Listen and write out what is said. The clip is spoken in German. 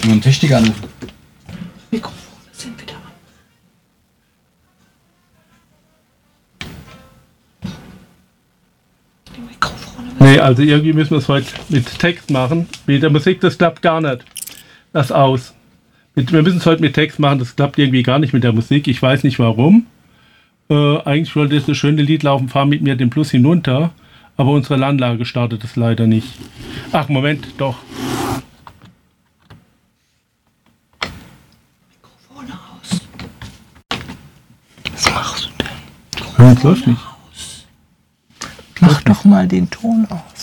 Nur einen Techniker anrufen. Mikrofone sind wieder an. Die Mikrofone. Nee, also irgendwie müssen wir es heute mit Text machen. Mit der Musik, das klappt gar nicht. Das aus. Wir müssen es heute mit Text machen, das klappt irgendwie gar nicht mit der Musik. Ich weiß nicht warum. Eigentlich wollte das schöne Lied laufen, fahr mit mir den Plus hinunter. Aber unsere Anlage startet es leider nicht. Ach, Moment, doch. Mikrofone aus. Was machst du denn? Das läuft nicht. Mach doch mal den Ton aus.